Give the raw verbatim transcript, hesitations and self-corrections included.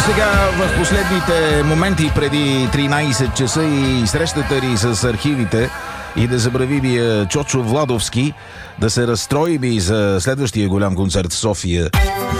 Сега в последните моменти преди тринайсет часа и срещата ни с архивите и да забрави би Чочо Владовски, да се разстрои би за следващия голям концерт в София.